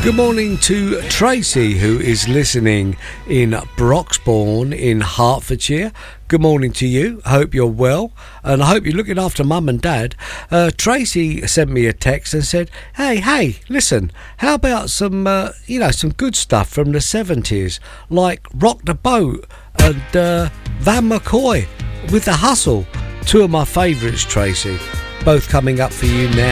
Good morning to Tracy, who is listening in Broxbourne in Hertfordshire. Good morning to you. I hope you're well, and I hope you're looking after Mum and Dad. Tracy sent me a text and said, hey, listen, how about some good stuff from the 70s, like Rock the Boat and Van McCoy with The Hustle. Two of my favourites, Tracy, both coming up for you now.